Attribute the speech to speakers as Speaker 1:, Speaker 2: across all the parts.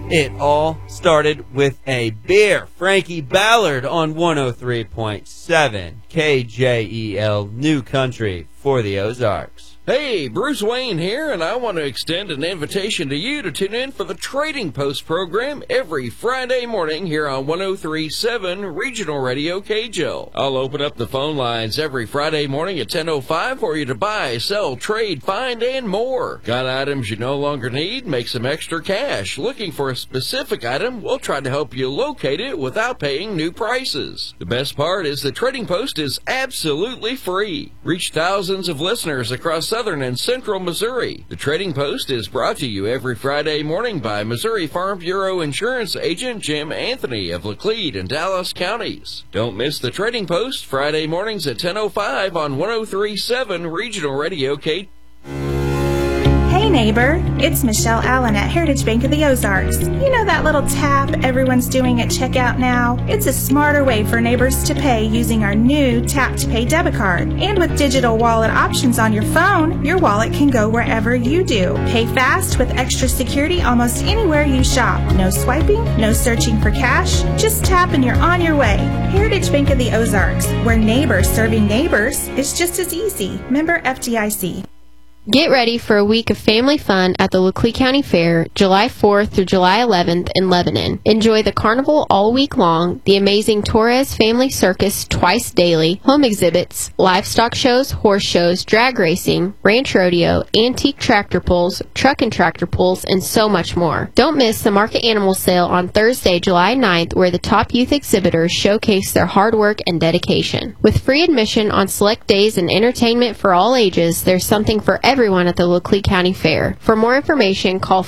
Speaker 1: It all started with a beer. Frankie Ballard on 103.7 KJEL New Country for the Ozarks.
Speaker 2: Hey, Bruce Wayne here, and I want to extend an invitation to you to tune in for the Trading Post program every Friday morning here on 103.7 Regional Radio KJEL. I'll open up the phone lines every Friday morning at 10:05 for you to buy, sell, trade, find, and more. Got items you no longer need? Make some extra cash. Looking for a specific item? We'll try to help you locate it without paying new prices. The best part is the Trading Post is absolutely free. Reach thousands of listeners across Southern and Central Missouri. The Trading Post is brought to you every Friday morning by Missouri Farm Bureau Insurance Agent Jim Anthony of Laclede and Dallas counties. Don't miss the Trading Post Friday mornings at 10:05 on 103.7 Regional Radio K.
Speaker 3: Hey neighbor, it's Michelle Allen at Heritage Bank of the Ozarks. You know that little tap everyone's doing at checkout now? It's a smarter way for neighbors to pay using our new Tap to Pay debit card. And with digital wallet options on your phone, your wallet can go wherever you do. Pay fast with extra security almost anywhere you shop. No swiping, no searching for cash, just tap and you're on your way. Heritage Bank of the Ozarks, where neighbors serving neighbors is just as easy. Member FDIC.
Speaker 4: Get ready for a week of family fun at the Laclede County Fair, July 4th through July 11th in Lebanon. Enjoy the carnival all week long, the amazing Torres Family Circus twice daily, home exhibits, livestock shows, horse shows, drag racing, ranch rodeo, antique tractor pulls, truck and tractor pulls, and so much more. Don't miss the market animal sale on Thursday, July 9th, where the top youth exhibitors showcase their hard work and dedication. With free admission on select days and entertainment for all ages, there's something for everyone at the Laclede County Fair. For more information, call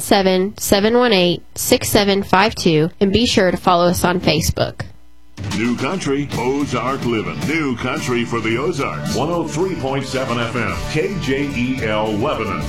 Speaker 4: 417-718-6752 and be sure to follow us on Facebook.
Speaker 5: New Country, Ozark Living. New Country for the Ozarks. 103.7 FM, KJEL Lebanon.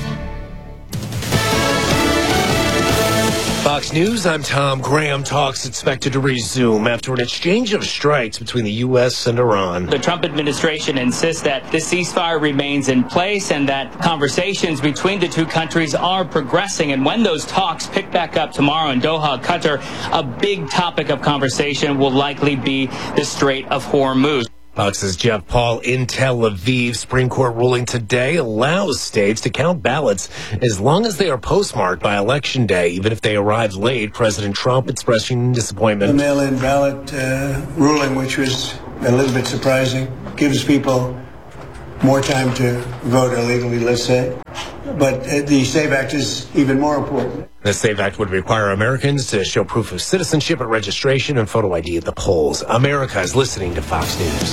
Speaker 6: Fox News, I'm Tom Graham. Talks expected to resume after an exchange of strikes between the U.S. and Iran.
Speaker 7: The Trump administration insists that the ceasefire remains in place and that conversations between the two countries are progressing. And when those talks pick back up tomorrow in Doha, Qatar, a big topic of conversation will likely be the Strait of Hormuz.
Speaker 6: Fox's Jeff Paul in Tel Aviv. Supreme Court ruling today allows states to count ballots as long as they are postmarked by Election Day, even if they arrive late. President Trump expressing disappointment.
Speaker 8: The mail-in ballot ruling, which was a little bit surprising, gives people more time to vote illegally, let's say. But the SAVE Act is even more important.
Speaker 6: The SAVE Act would require Americans to show proof of citizenship at registration and photo ID at the polls. America is listening to Fox News.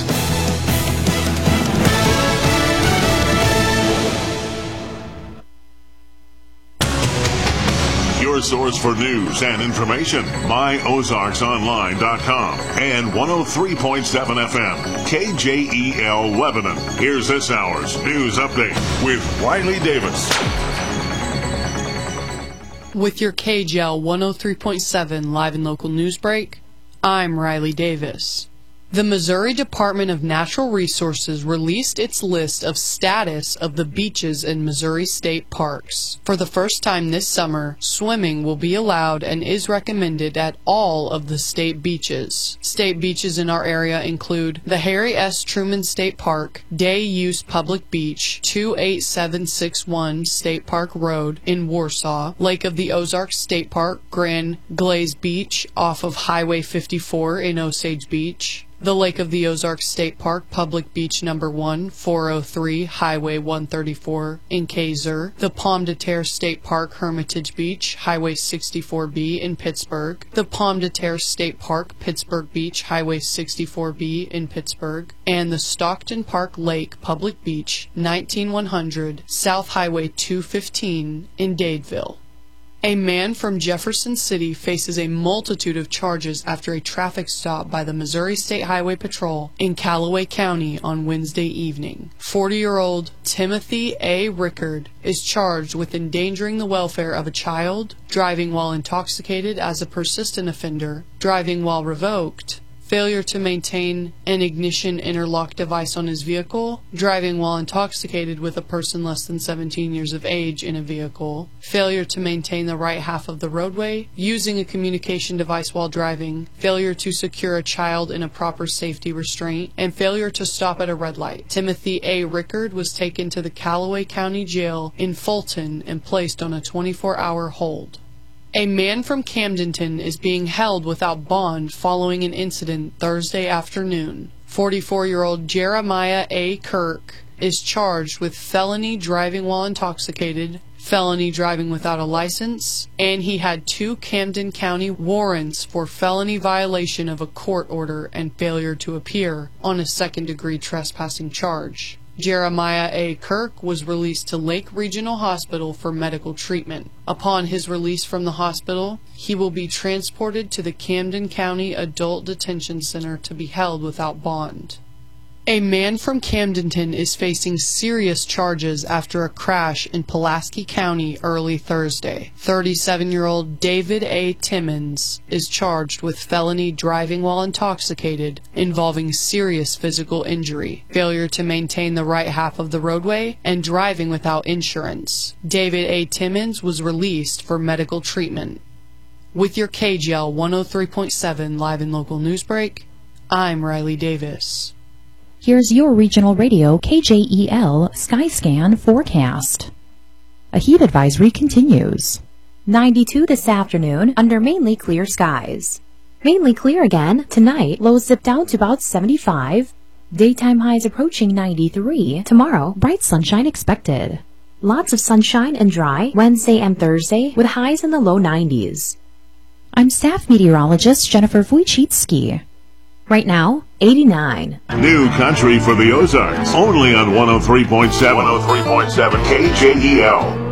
Speaker 5: Your source for news and information, myozarksonline.com and 103.7 FM, KJEL Lebanon. Here's this hour's news update with Riley Davis.
Speaker 9: With your KJEL 103.7 live and local news break, I'm Riley Davis. The Missouri Department of Natural Resources released its list of status of the beaches in Missouri state parks. For the first time this summer, swimming will be allowed and is recommended at all of the state beaches. State beaches in our area include the Harry S. Truman State Park, Day Use Public Beach, 28761 State Park Road in Warsaw, Lake of the Ozarks State Park, Grand Glaze Beach off of Highway 54 in Osage Beach, the Lake of the Ozarks State Park, Public Beach Number 1, 403, Highway 134 in Kaiser, the Pomme de Terre State Park, Hermitage Beach, Highway 64B in Pittsburgh, the Pomme de Terre State Park, Pittsburgh Beach, Highway 64B in Pittsburgh, and the Stockton Park Lake, Public Beach, 19100, South Highway 215 in Dadeville. A man from Jefferson City faces a multitude of charges after a traffic stop by the Missouri State Highway Patrol in Callaway County on Wednesday evening. 40-year-old Timothy A. Rickard is charged with endangering the welfare of a child, driving while intoxicated as a persistent offender, driving while revoked, failure to maintain an ignition interlock device on his vehicle, driving while intoxicated with a person less than 17 years of age in a vehicle, failure to maintain the right half of the roadway, using a communication device while driving, failure to secure a child in a proper safety restraint, and failure to stop at a red light. Timothy A. Rickard was taken to the Callaway County Jail in Fulton and placed on a 24-hour hold. A man from Camdenton is being held without bond following an incident Thursday afternoon. 44-year-old Jeremiah A. Kirk is charged with felony driving while intoxicated, felony driving without a license, and he had 2 Camden County warrants for felony violation of a court order and failure to appear on a second-degree trespassing charge. Jeremiah A. Kirk was released to Lake Regional Hospital for medical treatment. Upon his release from the hospital, he will be transported to the Camden County Adult Detention Center to be held without bond. A man from Camdenton is facing serious charges after a crash in Pulaski County early Thursday. 37-year-old David A. Timmons is charged with felony driving while intoxicated involving serious physical injury, failure to maintain the right half of the roadway, and driving without insurance. David A. Timmons was released for medical treatment. With your KGL 103.7 live and local news break, I'm Riley Davis.
Speaker 10: Here's your regional radio KJEL Skyscan forecast. A heat advisory continues. 92 this afternoon under mainly clear skies. Mainly clear again tonight, lows zip down to about 75. Daytime highs approaching 93. Tomorrow, bright sunshine expected. Lots of sunshine and dry Wednesday and Thursday with highs in the low 90s. I'm staff meteorologist Jennifer Wojcicki. Right now, 89.
Speaker 5: New country for the Ozarks. Only on 103.7 KJEL.